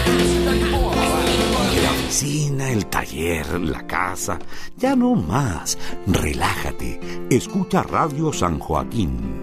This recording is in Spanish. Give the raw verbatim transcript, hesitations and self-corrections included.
La oficina, el taller, la casa, ya no más. Relájate, escucha Radio San Joaquín.